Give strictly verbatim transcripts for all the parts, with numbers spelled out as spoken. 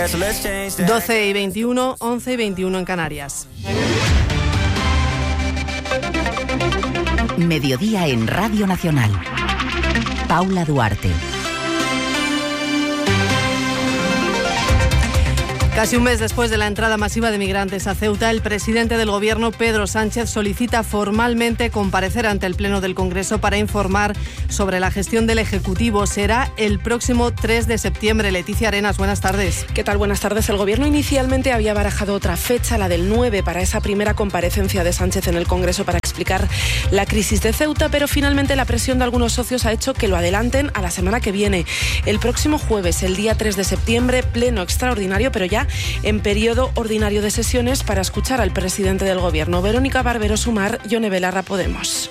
doce y veintiuno, once y veintiuno en Canarias. Mediodía en Radio Nacional. Paula Duarte. Casi un mes después de la entrada masiva de migrantes a Ceuta, el presidente del Gobierno, Pedro Sánchez, solicita formalmente comparecer ante el Pleno del Congreso para informar sobre la gestión del Ejecutivo. Será el próximo tres de septiembre. Leticia Arenas, buenas tardes. ¿Qué tal? Buenas tardes. El Gobierno inicialmente había barajado otra fecha, la del nueve, para esa primera comparecencia de Sánchez en el Congreso para explicar la crisis de Ceuta, pero finalmente la presión de algunos socios ha hecho que lo adelanten a la semana que viene. El próximo jueves, el día tres de septiembre, pleno extraordinario, pero ya en periodo ordinario de sesiones, para escuchar al presidente del Gobierno. Verónica Barbero Sumar, Yone Belarra, Podemos.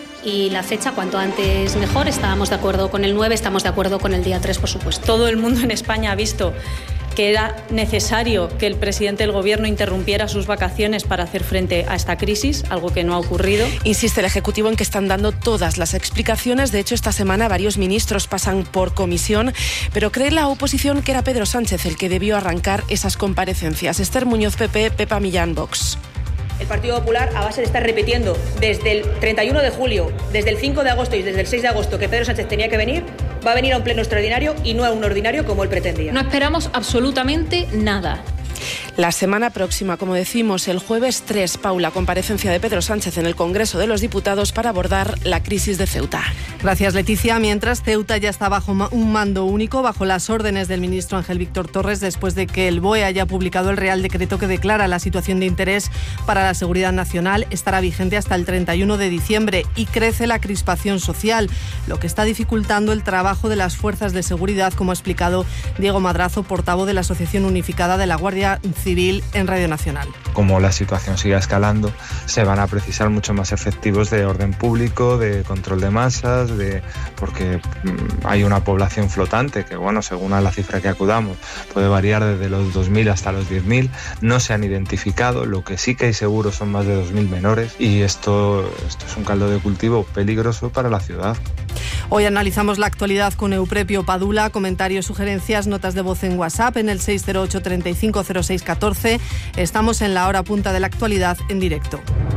Y la fecha, cuanto antes mejor. Estábamos de acuerdo con el nueve, estamos de acuerdo con el día tres, por supuesto. Todo el mundo en España ha visto que era necesario que el presidente del Gobierno interrumpiera sus vacaciones para hacer frente a esta crisis, algo que no ha ocurrido. Insiste el Ejecutivo en que están dando todas las explicaciones. De hecho, esta semana varios ministros pasan por comisión, pero cree la oposición que era Pedro Sánchez el que debió arrancar esas comparecencias. Esther Muñoz, P P, Pepa Millán, Vox. El Partido Popular, a base de estar repitiendo desde el treinta y uno de julio, desde el cinco de agosto y desde el seis de agosto que Pedro Sánchez tenía que venir, va a venir a un pleno extraordinario y no a un ordinario como él pretendía. No esperamos absolutamente nada. La semana próxima, como decimos, el jueves tres, Paula, comparecencia de Pedro Sánchez en el Congreso de los Diputados para abordar la crisis de Ceuta. Gracias, Leticia. Mientras, Ceuta ya está bajo un mando único, bajo las órdenes del ministro Ángel Víctor Torres, después de que el B O E haya publicado el Real Decreto que declara la situación de interés para la seguridad nacional. Estará vigente hasta el treinta y uno de diciembre y crece la crispación social, lo que está dificultando el trabajo de las fuerzas de seguridad, como ha explicado Diego Madrazo, portavoz de la Asociación Unificada de la Guardia Civil en Radio Nacional. Como la situación siga escalando, se van a precisar mucho más efectivos de orden público, de control de masas, de porque hay una población flotante que, bueno, según la cifra que acudamos, puede variar desde los dos mil hasta los diez mil. No se han identificado, lo que sí que hay seguro son más de dos mil menores y esto, esto es un caldo de cultivo peligroso para la ciudad. Hoy analizamos la actualidad con Euprepio Padula. Comentarios, sugerencias, notas de voz en WhatsApp en el seis cero ocho, treinta y cinco, cero seis catorce. Estamos en la hora punta de la actualidad en directo.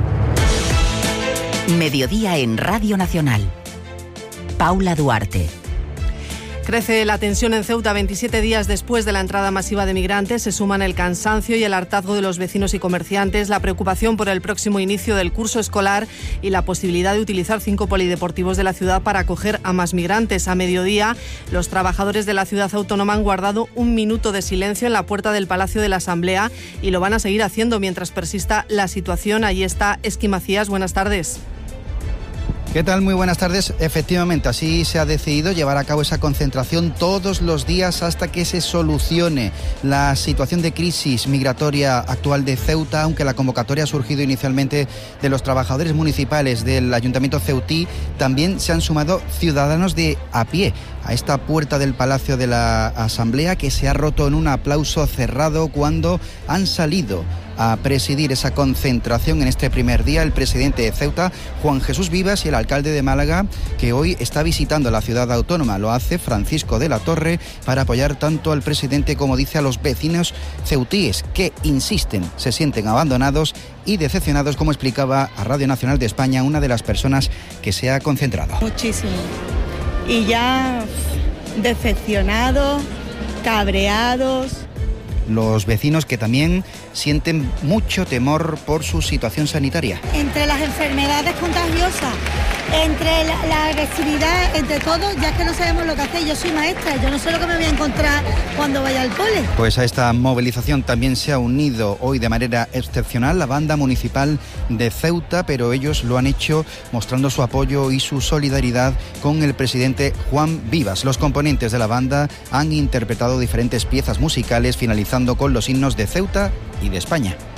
Mediodía en Radio Nacional. Paula Duarte. Crece la tensión en Ceuta veintisiete días después de la entrada masiva de migrantes. Se suman el cansancio y el hartazgo de los vecinos y comerciantes, la preocupación por el próximo inicio del curso escolar y la posibilidad de utilizar cinco polideportivos de la ciudad para acoger a más migrantes. A mediodía, los trabajadores de la ciudad autónoma han guardado un minuto de silencio en la puerta del Palacio de la Asamblea y lo van a seguir haciendo mientras persista la situación. Allí está Esqui Macías. Buenas tardes. ¿Qué tal? Muy buenas tardes. Efectivamente, así se ha decidido llevar a cabo esa concentración todos los días hasta que se solucione la situación de crisis migratoria actual de Ceuta, aunque la convocatoria ha surgido inicialmente de los trabajadores municipales del Ayuntamiento ceutí. También se han sumado ciudadanos de a pie a esta puerta del Palacio de la Asamblea, que se ha roto en un aplauso cerrado cuando han salido a presidir esa concentración en este primer día el presidente de Ceuta, Juan Jesús Vivas, y el alcalde de Málaga, que hoy está visitando la ciudad autónoma. Lo hace Francisco de la Torre para apoyar tanto al presidente como, dice, a los vecinos ceutíes que insisten, se sienten abandonados y decepcionados, como explicaba a Radio Nacional de España una de las personas que se ha concentrado. Muchísimo. Y ya decepcionados, cabreados. Los vecinos que también sienten mucho temor por su situación sanitaria. Entre las enfermedades contagiosas, entre la, la agresividad, entre todo, ya es que no sabemos lo que hacer. Yo soy maestra, yo no sé lo que me voy a encontrar cuando vaya al cole. Pues a esta movilización también se ha unido hoy de manera excepcional la banda municipal de Ceuta, pero ellos lo han hecho mostrando su apoyo y su solidaridad con el presidente Juan Vivas. Los componentes de la banda han interpretado diferentes piezas musicales, finalizando con los himnos de Ceuta y de España.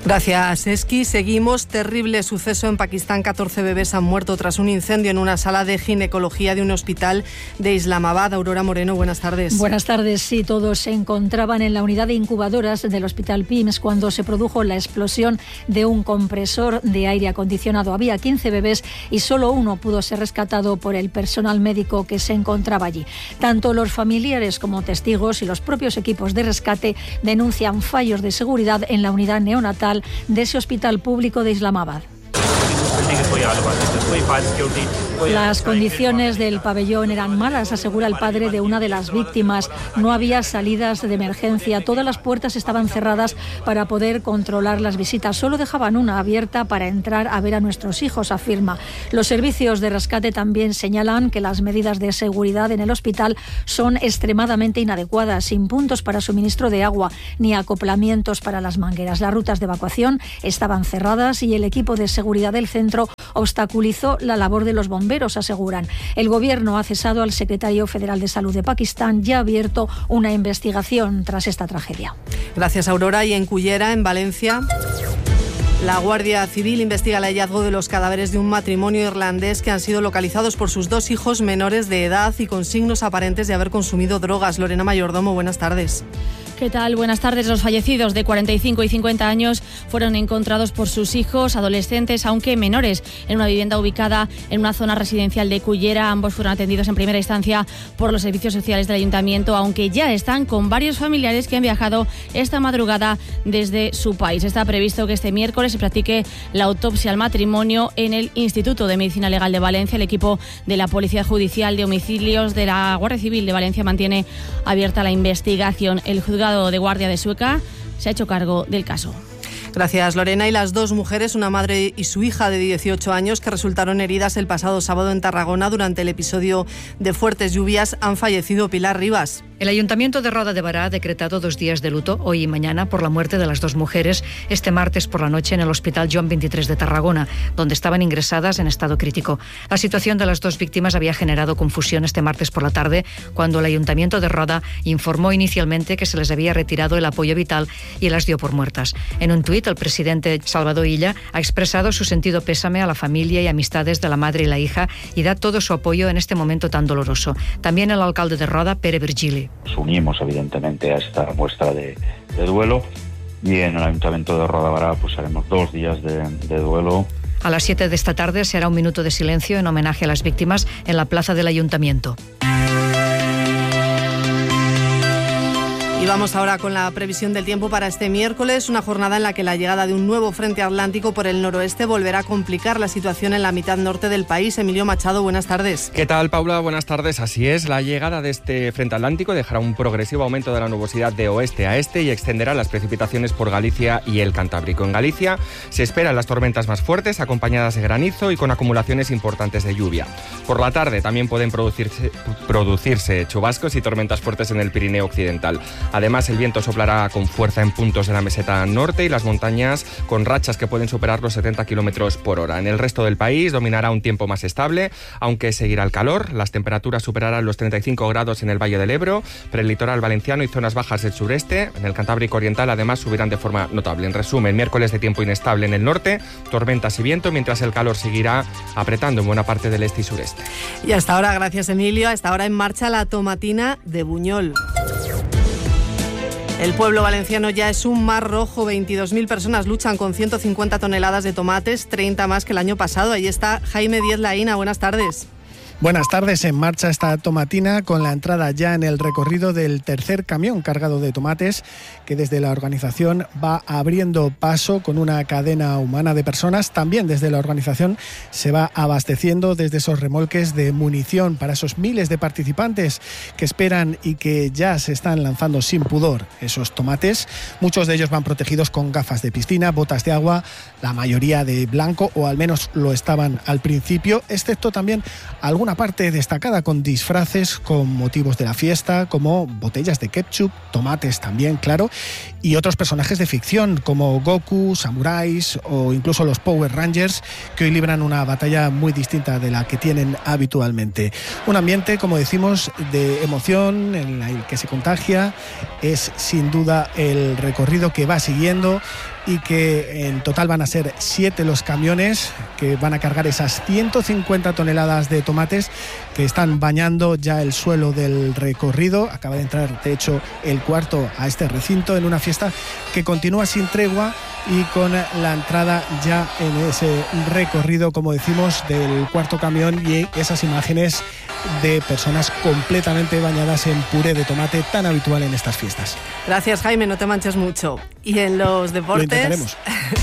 Gracias, Esqui. Seguimos. Terrible suceso en Pakistán. catorce bebés han muerto tras un incendio en una sala de ginecología de un hospital de Islamabad. Aurora Moreno, buenas tardes. Buenas tardes. Sí, todos se encontraban en la unidad de incubadoras del hospital P I M S cuando se produjo la explosión de un compresor de aire acondicionado. Había quince bebés y solo uno pudo ser rescatado por el personal médico que se encontraba allí. Tanto los familiares como testigos y los propios equipos de rescate denuncian fallos de seguridad en la unidad neonatal de ese hospital público de Islamabad. Las condiciones del pabellón eran malas, asegura el padre de una de las víctimas. No había salidas de emergencia, todas las puertas estaban cerradas para poder controlar las visitas. Solo dejaban una abierta para entrar a ver a nuestros hijos, afirma. Los servicios de rescate también señalan que las medidas de seguridad en el hospital son extremadamente inadecuadas, sin puntos para suministro de agua ni acoplamientos para las mangueras. Las rutas de evacuación estaban cerradas y el equipo de seguridad del centro obstaculizó la labor de los bomberos, aseguran. El gobierno ha cesado al secretario federal de Salud de Pakistán y ha abierto una investigación tras esta tragedia. Gracias, Aurora. Y en Cullera, en Valencia, la Guardia Civil investiga el hallazgo de los cadáveres de un matrimonio irlandés que han sido localizados por sus dos hijos menores de edad y con signos aparentes de haber consumido drogas. Lorena Mayordomo, buenas tardes. ¿Qué tal? Buenas tardes. Los fallecidos de cuarenta y cinco y cincuenta años fueron encontrados por sus hijos adolescentes, aunque menores, en una vivienda ubicada en una zona residencial de Cullera. Ambos fueron atendidos en primera instancia por los servicios sociales del ayuntamiento, aunque ya están con varios familiares que han viajado esta madrugada desde su país. Está previsto que este miércoles se practique la autopsia al matrimonio en el Instituto de Medicina Legal de Valencia. El equipo de la Policía Judicial de Homicidios de la Guardia Civil de Valencia mantiene abierta la investigación. El juzgado de guardia de Sueca se ha hecho cargo del caso. Gracias, Lorena. Y las dos mujeres, una madre y su hija de dieciocho años, que resultaron heridas el pasado sábado en Tarragona durante el episodio de fuertes lluvias, han fallecido. Pilar Rivas. El Ayuntamiento de Roda de Bará ha decretado dos días de luto, hoy y mañana, por la muerte de las dos mujeres este martes por la noche en el Hospital Joan veintitrés de Tarragona, donde estaban ingresadas en estado crítico. La situación de las dos víctimas había generado confusión este martes por la tarde, cuando el Ayuntamiento de Roda informó inicialmente que se les había retirado el apoyo vital y las dio por muertas. En un tuit, el presidente Salvador Illa ha expresado su sentido pésame a la familia y amistades de la madre y la hija y da todo su apoyo en este momento tan doloroso. También el alcalde de Roda, Pere Virgili. Nos unimos evidentemente a esta muestra de, de duelo y en el Ayuntamiento de Roda de Bará pues haremos dos días de, de duelo. A las siete de esta tarde se hará un minuto de silencio en homenaje a las víctimas en la plaza del Ayuntamiento. Y vamos ahora con la previsión del tiempo para este miércoles, una jornada en la que la llegada de un nuevo frente atlántico por el noroeste volverá a complicar la situación en la mitad norte del país. Emilio Machado, buenas tardes. ¿Qué tal, Paula? Buenas tardes. Así es, la llegada de este frente atlántico dejará un progresivo aumento de la nubosidad de oeste a este y extenderá las precipitaciones por Galicia y el Cantábrico. En Galicia se esperan las tormentas más fuertes, acompañadas de granizo y con acumulaciones importantes de lluvia. Por la tarde también pueden producirse, producirse chubascos y tormentas fuertes en el Pirineo occidental. Además, el viento soplará con fuerza en puntos de la meseta norte y las montañas con rachas que pueden superar los setenta kilómetros por hora. En el resto del país dominará un tiempo más estable, aunque seguirá el calor. Las temperaturas superarán los treinta y cinco grados en el Valle del Ebro, pero el litoral valenciano y zonas bajas del sureste. En el Cantábrico Oriental, además, subirán de forma notable. En resumen, miércoles de tiempo inestable en el norte, tormentas y viento, mientras el calor seguirá apretando en buena parte del este y sureste. Y hasta ahora, gracias, Emilio, hasta ahora en marcha la tomatina de Buñol. El pueblo valenciano ya es un mar rojo. veintidós mil personas luchan con ciento cincuenta toneladas de tomates, treinta más que el año pasado. Ahí está Jaime Díez Laína. Buenas tardes. Buenas tardes. En marcha esta tomatina con la entrada ya en el recorrido del tercer camión cargado de tomates que desde la organización va abriendo paso con una cadena humana de personas. También desde la organización se va abasteciendo desde esos remolques de munición para esos miles de participantes que esperan y que ya se están lanzando sin pudor esos tomates. Muchos de ellos van protegidos con gafas de piscina, botas de agua, la mayoría de blanco, o al menos lo estaban al principio, excepto también algunos alguna parte destacada con disfraces con motivos de la fiesta, como botellas de ketchup, tomates también, claro, y otros personajes de ficción como Goku, samuráis o incluso los Power Rangers, que hoy libran una batalla muy distinta de la que tienen habitualmente. Un ambiente, como decimos, de emoción en el que se contagia. Es sin duda el recorrido que va siguiendo y que en total van a ser siete los camiones que van a cargar esas ciento cincuenta toneladas de tomates que están bañando ya el suelo del recorrido. Acaba de entrar, de hecho, el cuarto a este recinto en una fiesta que continúa sin tregua y con la entrada ya en ese recorrido, como decimos, del cuarto camión y esas imágenes de personas completamente bañadas en puré de tomate tan habitual en estas fiestas. Gracias, Jaime, no te manches mucho. Y en los deportes... Lo intentaremos.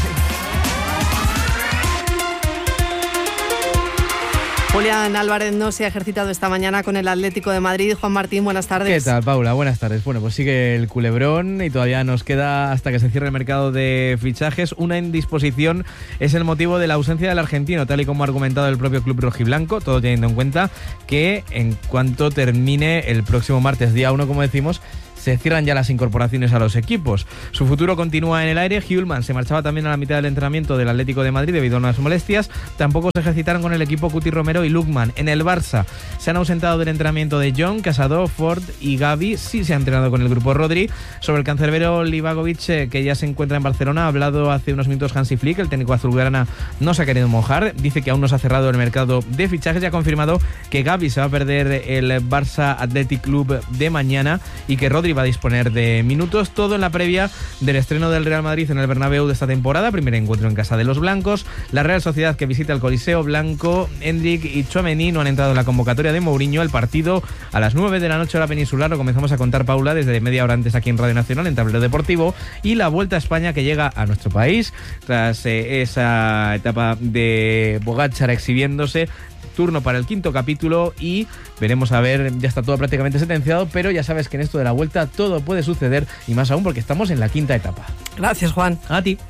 Julián Álvarez no se ha ejercitado esta mañana con el Atlético de Madrid. Juan Martín, buenas tardes. ¿Qué tal, Paula? Buenas tardes. Bueno, pues sigue el culebrón y todavía nos queda hasta que se cierre el mercado de fichajes. Una indisposición es el motivo de la ausencia del argentino, tal y como ha argumentado el propio club rojiblanco, todo teniendo en cuenta que en cuanto termine el próximo martes, día uno, como decimos, se cierran ya las incorporaciones a los equipos. Su futuro continúa en el aire. Hjulmand se marchaba también a la mitad del entrenamiento del Atlético de Madrid debido a unas molestias. Tampoco se ejercitaron con el equipo Cuti Romero y Lukman. En el Barça se han ausentado del entrenamiento de John, Casado, Ford y Gavi. Sí se ha entrenado con el grupo Rodri. Sobre el cancerbero Livakovic, eh, que ya se encuentra en Barcelona, ha hablado hace unos minutos Hansi Flick. El técnico azulgrana no se ha querido mojar. Dice que aún no se ha cerrado el mercado de fichajes y ha confirmado que Gavi se va a perder el Barça Athletic Club de mañana y que Rodri va a disponer de minutos. Todo en la previa del estreno del Real Madrid en el Bernabéu de esta temporada, primer encuentro en casa de los blancos. La Real Sociedad, que visita el Coliseo Blanco. Endrick y Tchouaméni no han entrado en la convocatoria de Mourinho. El partido a las nueve de la noche hora peninsular, lo comenzamos a contar, Paula, desde media hora antes aquí en Radio Nacional, en Tablero Deportivo. Y la Vuelta a España, que llega a nuestro país tras eh, esa etapa de Pogačar exhibiéndose. Turno para el quinto capítulo y veremos a ver, ya está todo prácticamente sentenciado, pero ya sabes que en esto de la Vuelta todo puede suceder y más aún porque estamos en la quinta etapa. Gracias, Juan. A ti.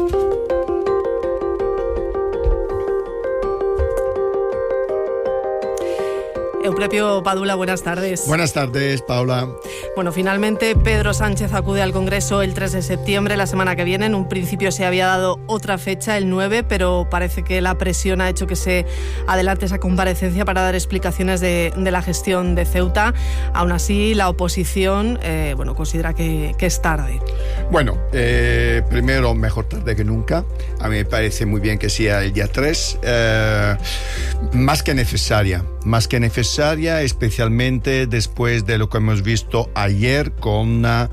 Eusebio Padula, buenas tardes. Buenas tardes, Paula. Bueno, finalmente Pedro Sánchez acude al Congreso el tres de septiembre, la semana que viene. En un principio se había dado otra fecha, el nueve, pero parece que la presión ha hecho que se adelante esa comparecencia para dar explicaciones de, de la gestión de Ceuta. Aún así, la oposición eh, bueno, considera que, que es tarde. Bueno, eh, primero, mejor tarde que nunca. A mí me parece muy bien que sea el día tres. Eh, más que necesaria, más que necesaria. Especialmente después de lo que hemos visto ayer con uh,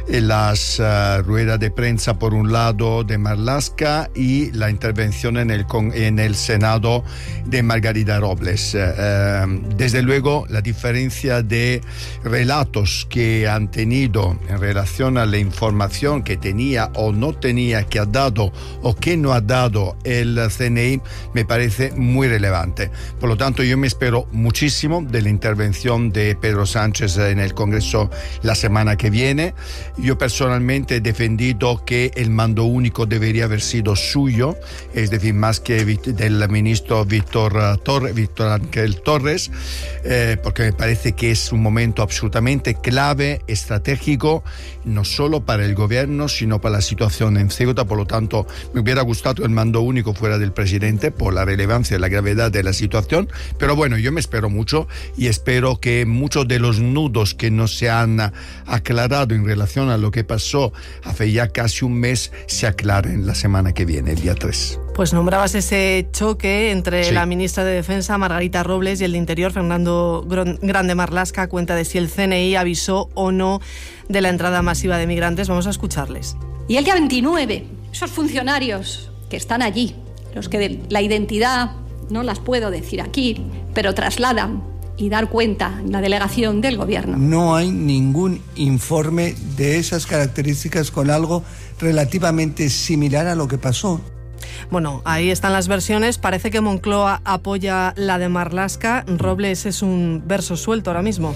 las uh, ruedas de prensa por un lado de Marlaska y la intervención en el, con, en el Senado de Margarita Robles. Uh, desde luego, la diferencia de relatos que han tenido en relación a la información que tenía o no tenía, que ha dado o que no ha dado el C N I, me parece muy relevante. Por lo tanto, yo me espero muchísimo de la intervención de Pedro Sánchez en el Congreso la semana que viene. Yo personalmente he defendido que el mando único debería haber sido suyo, es decir, más que del ministro Víctor, Torre, Víctor Ángel Torres, eh, porque me parece que es un momento absolutamente clave, estratégico, no solo para el gobierno, sino para la situación en Ceuta. Por lo tanto, me hubiera gustado que el mando único fuera del presidente por la relevancia y la gravedad de la situación, pero bueno, yo me espero mucho y espero que muchos de los nudos que no se han aclarado en relación a lo que pasó hace ya casi un mes se aclaren la semana que viene, el día tres. Pues nombrabas ese choque entre sí. la ministra de Defensa, Margarita Robles, y el de Interior, Fernando Grande Marlaska, a cuenta de si el C N I avisó o no de la entrada masiva de migrantes. Vamos a escucharles. Y el día veintinueve, esos funcionarios que están allí, los que la identidad no las puedo decir aquí, pero trasladan y dar cuenta en la delegación del gobierno. No hay ningún informe de esas características con algo relativamente similar a lo que pasó. Bueno, ahí están las versiones. Parece que Moncloa apoya la de Marlaska. Robles es un verso suelto ahora mismo.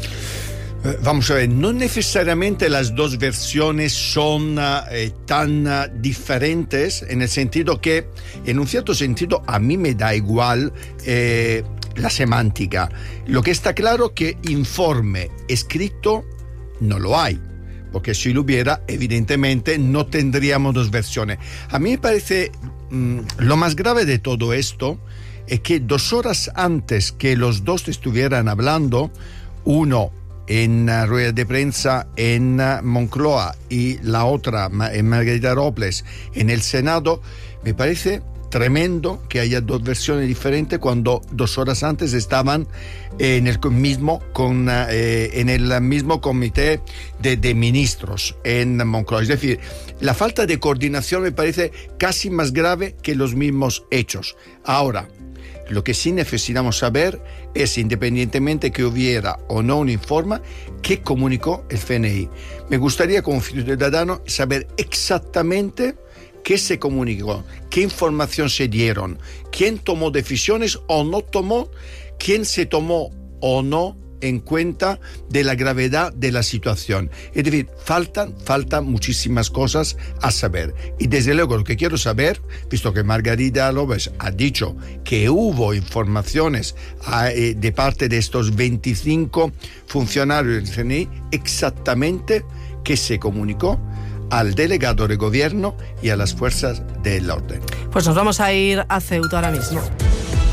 Vamos a ver, no necesariamente las dos versiones son eh, tan uh, diferentes, en el sentido que, en un cierto sentido, a mí me da igual eh, la semántica. Lo que está claro que informe escrito no lo hay, porque si lo hubiera, evidentemente no tendríamos dos versiones. A mí me parece mmm, lo más grave de todo esto es que dos horas antes que los dos estuvieran hablando, uno en uh, rueda de prensa en uh, Moncloa y la otra, en Margarita Robles, en el Senado, me parece tremendo que haya dos versiones diferentes cuando dos horas antes estaban en el mismo, con, eh, en el mismo comité de, de ministros en Moncloa. Es decir, la falta de coordinación me parece casi más grave que los mismos hechos. Ahora, lo que sí necesitamos saber es, independientemente que hubiera o no un informe, qué comunicó el C N I. Me gustaría, como ciudadano, saber exactamente qué se comunicó, qué información se dieron, quién tomó decisiones o no tomó, quién se tomó o no en cuenta de la gravedad de la situación. Es decir, faltan, faltan muchísimas cosas a saber. Y desde luego lo que quiero saber, visto que Margarita Robles ha dicho que hubo informaciones a, eh, de parte de estos veinticinco funcionarios del C N I, exactamente qué se comunicó al delegado de gobierno y a las fuerzas del orden. Pues nos vamos a ir a Ceuta ahora mismo.